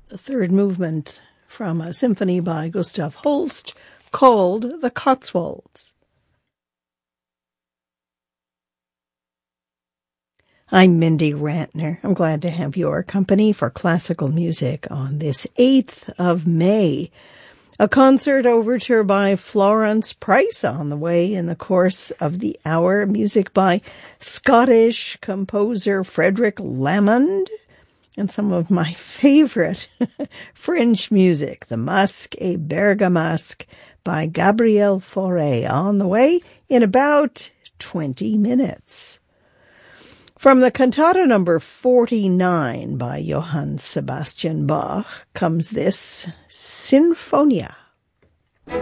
the third movement from a symphony by Gustav Holst called The Cotswolds. I'm Mindy Rantner. I'm glad to have your company for classical music on this 8th of May. A concert overture by Florence Price on the way in the course of the hour. Music by Scottish composer Frederick Lamond. And some of my favorite French music, the Masque et Bergamasque by Gabriel Fauré, on the way in about 20 minutes. From the cantata number 49 by Johann Sebastian Bach comes this Sinfonia.